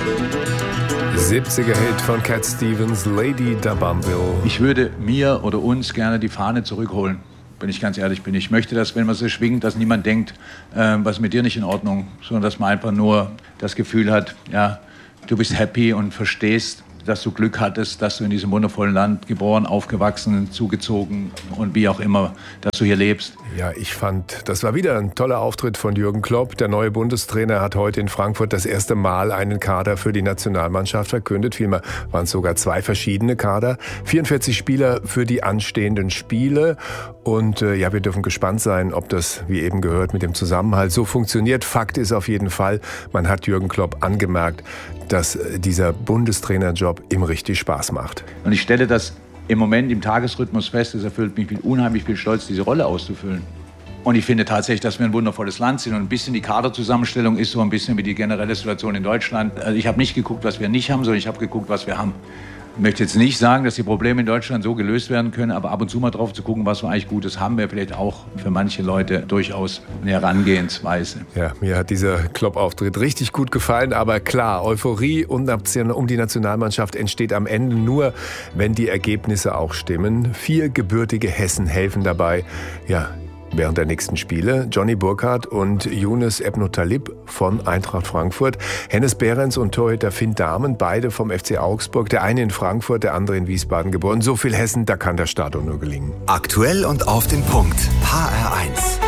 70er-Hit von Cat Stevens, Lady da Bumville. Ich würde mir oder uns gerne die Fahne zurückholen, wenn ich ganz ehrlich bin. Ich möchte, dass, wenn man sie schwingt, dass niemand denkt, was ist mit dir nicht in Ordnung, sondern dass man einfach nur das Gefühl hat, ja, du bist happy und verstehst, dass du Glück hattest, dass du in diesem wundervollen Land geboren, aufgewachsen, zugezogen und wie auch immer, dass du hier lebst. Ja, ich fand, das war wieder ein toller Auftritt von Jürgen Klopp. Der neue Bundestrainer hat heute in Frankfurt das erste Mal einen Kader für die Nationalmannschaft verkündet. Vielmehr waren es sogar 2 verschiedene Kader. 44 Spieler für die anstehenden Spiele. Und ja, wir dürfen gespannt sein, ob das, wie eben gehört, mit dem Zusammenhalt so funktioniert. Fakt ist auf jeden Fall, man hat Jürgen Klopp angemerkt, dass dieser Bundestrainerjob ihm richtig Spaß macht. Und ich stelle das im Moment im Tagesrhythmus fest, es erfüllt mich mit unheimlich viel Stolz, diese Rolle auszufüllen. Und ich finde tatsächlich, dass wir ein wundervolles Land sind und ein bisschen die Kaderzusammenstellung ist so ein bisschen wie die generelle Situation in Deutschland. Also ich habe nicht geguckt, was wir nicht haben, sondern ich habe geguckt, was wir haben. Ich möchte jetzt nicht sagen, dass die Probleme in Deutschland so gelöst werden können, aber ab und zu mal drauf zu gucken, was wir eigentlich Gutes haben, wäre vielleicht auch für manche Leute durchaus eine Herangehensweise. Ja, mir hat dieser Klopp-Auftritt richtig gut gefallen, aber klar, Euphorie um die Nationalmannschaft entsteht am Ende nur, wenn die Ergebnisse auch stimmen. 4 gebürtige Hessen helfen dabei, ja, während der nächsten Spiele. Johnny Burkhardt und Younes Ebnotalib von Eintracht Frankfurt. Hennes Behrens und Torhüter Finn Dahmen, beide vom FC Augsburg. Der eine in Frankfurt, der andere in Wiesbaden geboren. So viel Hessen, da kann der Start nur gelingen. Aktuell und auf den Punkt. HR1.